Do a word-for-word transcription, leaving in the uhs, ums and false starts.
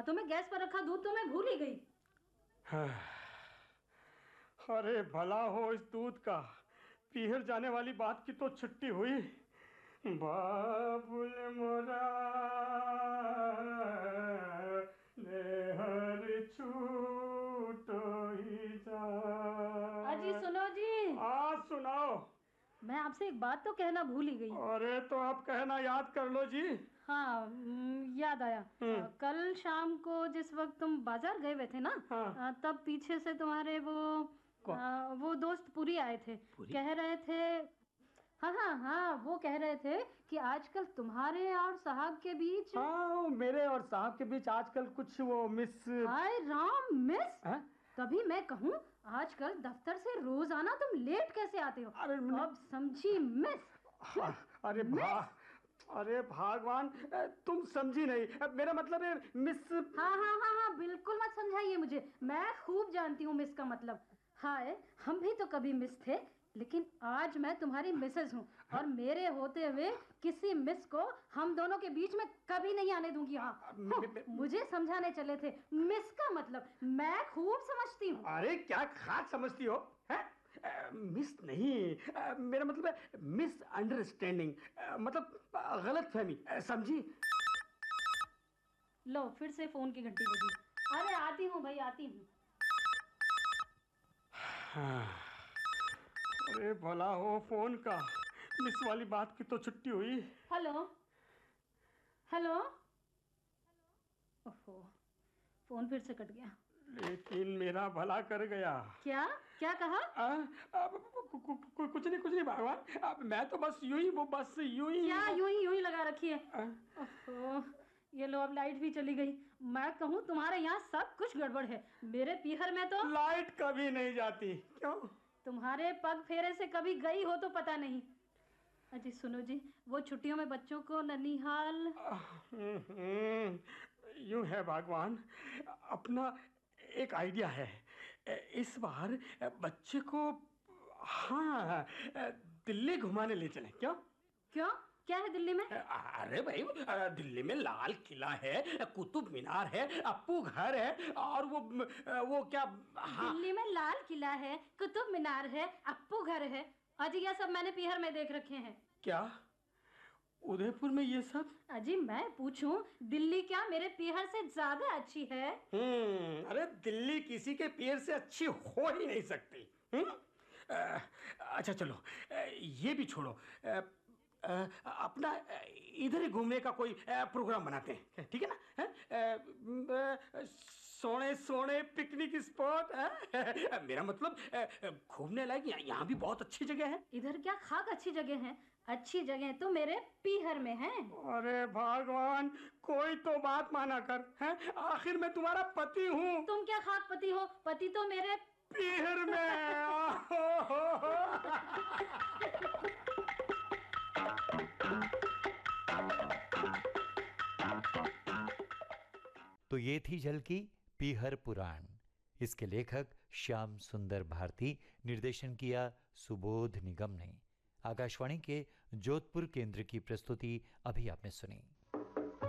में गैस पर रखा दूध तो मैं भूल ही गई। अरे भला हो इस दूध का, पीहर जाने वाली बात की तो छुट्टी हुई। बाबुल मोरा नेहर छूटो ही जा। अजी सुनो जी। आज सुनाओ। मैं आपसे एक बात तो कहना भूल ही गई। अरे तो आप कहना याद कर लो जी। हाँ याद आया। आ, कल शाम को जिस वक्त तुम बाजार गए हुए थे ना, हाँ। आ, तब पीछे से तुम्हारे वो आ, वो दोस्त पुरी आए थे। कह रहे थे, हाँ हाँ हाँ वो कह रहे थे कि आजकल तुम्हारे और साहब के बीच, हाँ मेरे और साहब के बीच आजकल कुछ वो मिस। हाय राम मिस। है? तभी मैं कहूँ आजकल दफ्तर से रोजाना तुम लेट कैसे आते हो। अरे अब समझी मिस। हाँ, अरे भा अरे भगवान, तुम समझी नहीं, मेरा मतलब है मिस। हाँ हाँ हाँ हाँ बिल्कुल मत समझाइए मुझे, मैं खूब जानती हूँ मिस का मतलब। हाय हम भी तो कभी मिस थे, लेकिन आज मैं तुम्हारी मिसेज हूँ और मेरे होते हुए किसी मिस को हम दोनों के बीच में कभी नहीं आने दूंगी। हाँ मुझे समझाने चले थे मिस का मतलब, मैं खूब समझती हूँ। अरे क्या खाक समझती हो है? मिस नहीं, आ, मेरा मतलब है मिस अंडरस्टैंडिंग, मतलब गलत फहमी, समझी। लो फिर से फोन की घंटी बजी। अरे आती हूँ भाई आती हूँ। हाँ, अरे भला हो फोन का, मिस वाली बात की तो छुट्टी हुई। Hello hello. ओहो फोन फिर से कट गया। लेकिन मेरा भला कर गया। क्या क्या कहा? आ, आ, कुछ नहीं कुछ नहीं भगवान, अब मैं तो बस यूं ही वो बस यूं ही क्या यूं ही यूं ही लगा रखी है? आ, ओहो ये लो अब लाइट भी चली गई। मैं कहूँ तुम्हारे यहाँ सब कुछ गड़बड़ है। मेरे पीहर में तो लाइट कभी नहीं जाती। क्यों? तुम्हारे पग फेरे से कभी गई हो तो पता नहीं। अजी सुनो जी, वो छुट्टियों में बच्चों को ननिहाल। यूं है भगवान, अपना एक आइडिया है। इस बार बच्चे को, हाँ, दिल्ली घुमाने ले चलें। क्यों? क्यों क्या है दिल्ली में? अरे भाई दिल्ली में लाल किला है, कुतुब मीनार है, अप्पू घर है, और वो वो क्या, हाँ। दिल्ली में लाल किला है, कुतुब मीनार है, अप्पू घर है। अजी यह सब मैंने पीहर में देख रखे हैं। क्या उदयपुर में ये सब? अजी मैं पूछूं, दिल्ली क्या मेरे पीहर से ज्यादा अच्छी है? हम्म अरे दिल्ली किसी के पीहर से अच्छी हो ही नहीं सकती। हम्म अच्छा चलो ये भी छोड़ो, आ, आ, अपना इधर ही घूमने का कोई प्रोग्राम बनाते हैं, ठीक है ना? सोने सोने पिकनिक स्पॉट है। मेरा मतलब घूमने लायक यहाँ भी बहुत अच्छी जगह है। इधर क्या खाक अच्छी जगह है? अच्छी जगह तो मेरे पीहर में है। अरे भगवान, कोई तो बात माना कर, है? आखिर मैं तुम्हारा पति हूँ। तुम क्या खाक पति हो? पति तो मेरे पीहर में तो ये थी झलकी पीहर पुराण। इसके लेखक श्याम सुंदर भारती, निर्देशन किया सुबोध निगम ने। आकाशवाणी के जोधपुर केंद्र की प्रस्तुति अभी आपने सुनी।